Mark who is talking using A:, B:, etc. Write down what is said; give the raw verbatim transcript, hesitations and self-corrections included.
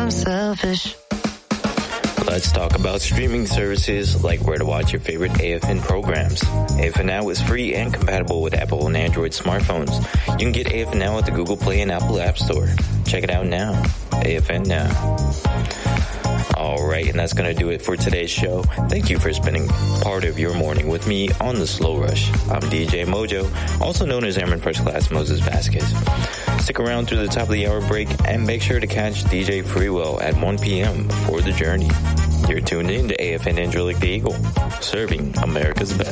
A: I'm selfish.
B: Let's talk about streaming services like where to watch your favorite A F N programs. A F N Now is free and compatible with Apple and Android smartphones. You can get A F N Now at the Google Play and Apple App Store. Check it out now. A F N Now. All right, and that's going to do it for today's show. Thank you for spending part of your morning with me on The Slow Rush. I'm D J Mojo, also known as Airman First Class Moses Vasquez. Stick around through the top of the hour break and make sure to catch D J Freewell at one p.m. for The Journey. You're tuned in to A F N Angelic the Eagle, serving America's best.